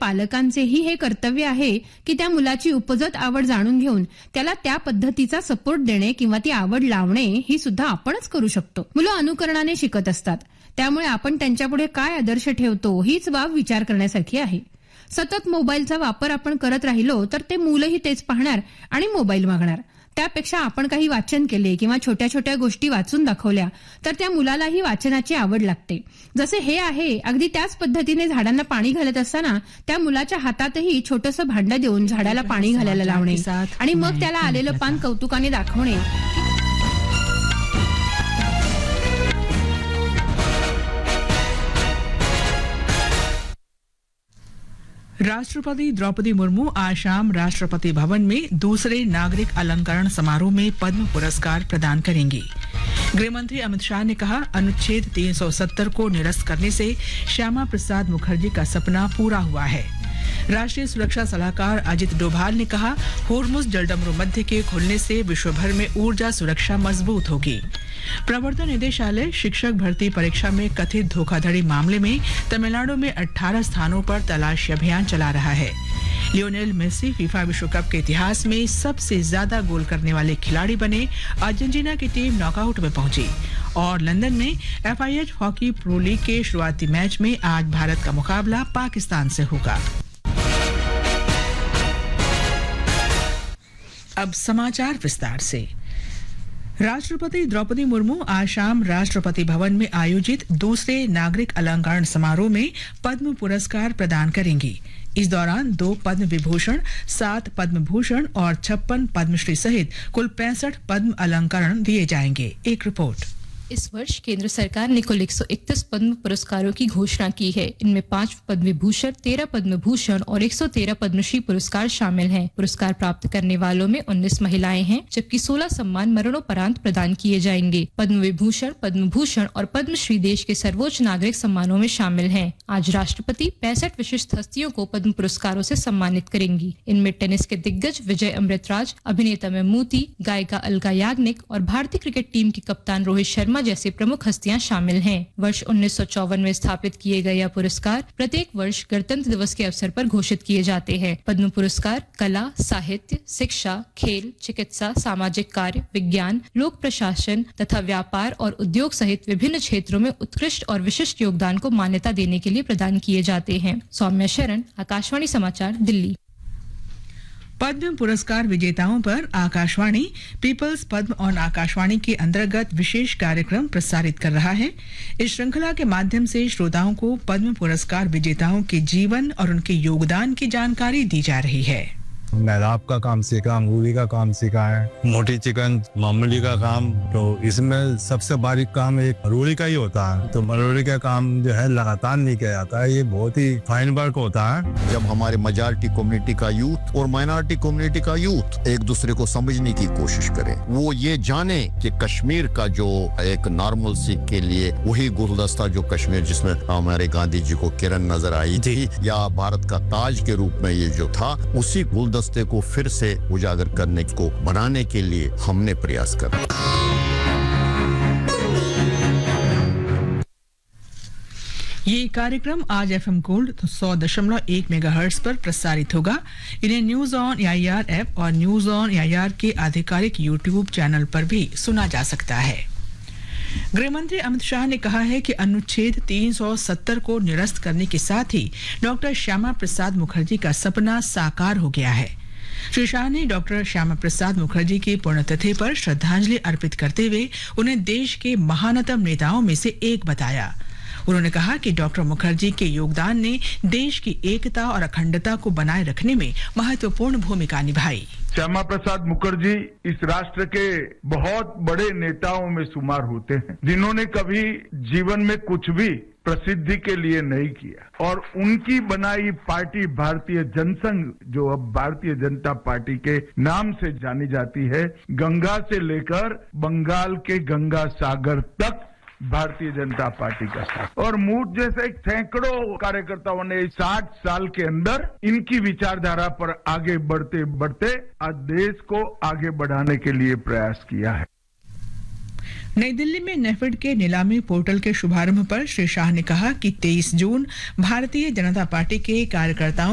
पालकांचेही हे कर्तव्य आहे की त्या मुलाची उपजत आवड जाणून घेऊन त्याला त्या पद्धतीचा सपोर्ट देणे किंवा ती आवड लावणे ही सुद्धा आपणच करू शकतो. मुलं अनुकरणाने शिकत असतात, त्यामुळे आपण त्यांच्यापुढे काय आदर्श ठेवतो हीच बाब विचार करण्यासारखी आहे. सतत मोबाईलचा वापर आपण करत राहिलो तर ते मुलंही तेच पाहणार आणि मोबाईल मागणार. त्यापेक्षा आपण काही वाचन केले किंवा छोट्या छोट्या गोष्टी वाचून दाखवल्या तर त्या मुलालाही वाचनाची आवड लागते. जसे हे आहे, अगदी त्याच पद्धतीने झाडांना पाणी घालत असताना त्या मुलाच्या हातातही छोटंसं भांडं देऊन झाडाला पाणी घालायला लावणे आणि मग त्याला आलेलं पान कौतुकाने दाखवणे. राष्ट्रपति द्रौपदी मुर्मू आज शाम राष्ट्रपति भवन में दूसरे नागरिक अलंकरण समारोह में पद्म पुरस्कार प्रदान करेंगी. गृहमंत्री अमित शाह ने कहा, अनुच्छेद 370 को निरस्त करने से श्यामा प्रसाद मुखर्जी का सपना पूरा हुआ है. राष्ट्रीय सुरक्षा सलाहकार अजित डोभाल ने कहा, होर्मुज जलडमरू मध्य के खुलने से विश्व भर में ऊर्जा सुरक्षा मजबूत होगी. प्रवर्तन निदेशालय शिक्षक भर्ती परीक्षा में कथित धोखाधड़ी मामले में तमिलनाडु में 18 स्थानों पर तलाशी अभियान चला रहा है. लियोनेल मेसी फीफा विश्व कप के इतिहास में सबसे ज्यादा गोल करने वाले खिलाड़ी बने. अर्जेंटीना की टीम नॉकआउट में पहुंची. और लंदन में FIH हॉकी प्रो लीग के शुरुआती मैच में आज भारत का मुकाबला पाकिस्तान से होगा. अब समाचार विस्तार से. राष्ट्रपति द्रौपदी मुर्मू आज शाम राष्ट्रपति भवन में आयोजित दूसरे नागरिक अलंकरण समारोह में पद्म पुरस्कार प्रदान करेंगी. इस दौरान 2 पद्म विभूषण, 7 पद्म भूषण और 56 पद्मश्री सहित कुल 65 पद्म अलंकरण दिए जाएंगे. एक रिपोर्ट. इस वर्ष केंद्र सरकार ने कुल 131 पद्म पुरस्कारों की घोषणा की है. इनमें 5 पद्म विभूषण, 13 पद्म भूषण और 113 पद्मश्री पुरस्कार शामिल हैं. पुरस्कार प्राप्त करने वालों में 19 महिलाएं हैं, जबकि 16 सम्मान मरणोपरांत प्रदान किए जाएंगे. पद्म विभूषण, पद्म भूषण और पद्मश्री देश के सर्वोच्च नागरिक सम्मानों में शामिल हैं. आज राष्ट्रपति 65 विशिष्ट हस्तियों को पद्म पुरस्कारों से सम्मानित करेंगी. इनमें टेनिस के दिग्गज विजय अमृतराज, अभिनेता ममूटी, गायिका अलका याग्निक और भारतीय क्रिकेट टीम के कप्तान रोहित शर्मा जैसे प्रमुख हस्तियां शामिल हैं. वर्ष 1954 में स्थापित किए गए यह पुरस्कार प्रत्येक वर्ष गणतंत्र दिवस के अवसर पर घोषित किए जाते हैं. पद्म पुरस्कार कला, साहित्य, शिक्षा, खेल, चिकित्सा, सामाजिक कार्य, विज्ञान, लोक प्रशासन तथा व्यापार और उद्योग सहित विभिन्न क्षेत्रों में उत्कृष्ट और विशिष्ट योगदान को मान्यता देने के लिए प्रदान किए जाते हैं. सौम्या शरण, आकाशवाणी समाचार, दिल्ली. पद्म पुरस्कार विजेताओं पर आकाशवाणी पीपल्स पद्म और आकाशवाणी के अंतर्गत विशेष कार्यक्रम प्रसारित कर रहा है. इस श्रृंखला के माध्यम से श्रोताओं को पद्म पुरस्कार विजेताओं के जीवन और उनके योगदान की जानकारी दी जा रही है. मैदाब का काम सीखा, अंगूरी का काम सीखा है, मोटी चिकन, मामूली का काम. तो इसमें सबसे बारीक काम एक मरोड़ी का ही होता है. तो मरोड़ी का काम जो है लगातार नहीं किया जाता है, ये बहुत ही फाइन वर्क होता है. जब हमारे मेजॉरिटी कम्युनिटी का यूथ और माइनॉरिटी कम्युनिटी का यूथ एक दूसरे को समझने की कोशिश करें, वो ये जाने कि कश्मीर का जो एक नॉर्मल सिख के लिए वही गुलदस्ता जो कश्मीर जिसमें हमारे गांधी जी को किरण नजर आई थी या भारत का ताज के रूप में ये जो था, उसी गुलदस्ता को फिर से उजागर करने को बनाने के लिए हमने प्रयास करा. ये कार्यक्रम आज FM गोल्ड 100.1 मेगाहर्ट्ज पर प्रसारित होगा. इन्हें न्यूज ऑन AIR ऐप और न्यूज ऑन AIR के आधिकारिक YouTube चैनल पर भी सुना जा सकता है. गृहमंत्री अमित शाह ने कहा है कि अनुच्छेद 370 को निरस्त करने के साथ ही डॉक्टर श्यामा प्रसाद मुखर्जी का सपना साकार हो गया है. श्री शाह ने डॉक्टर श्यामा प्रसाद मुखर्जी की पुण्यतिथि पर श्रद्धांजलि अर्पित करते हुए उन्हें देश के महानतम नेताओं में से एक बताया. उन्होंने कहा कि डॉक्टर मुखर्जी के योगदान ने देश की एकता और अखंडता को बनाए रखने में महत्वपूर्ण भूमिका निभाई. श्यामा प्रसाद मुखर्जी इस राष्ट्र के बहुत बड़े नेताओं में शुमार होते हैं, जिन्होंने कभी जीवन में कुछ भी प्रसिद्धि के लिए नहीं किया. और उनकी बनाई पार्टी भारतीय जनसंघ, जो अब भारतीय जनता पार्टी के नाम से जानी जाती है, गंगा से लेकर बंगाल के गंगा सागर तक भारतीय जनता पार्टी का साथ. और मुझ जैसे सैकड़ों कार्यकर्ताओं ने 60 साल के अंदर इनकी विचारधारा पर आगे बढ़ते बढ़ते आज देश को आगे बढ़ाने के लिए प्रयास किया है. नई दिल्ली में नेफेड के नीलामी पोर्टल के शुभारंभ पर श्री शाह ने कहा कि 23 जून भारतीय जनता पार्टी के कार्यकर्ताओं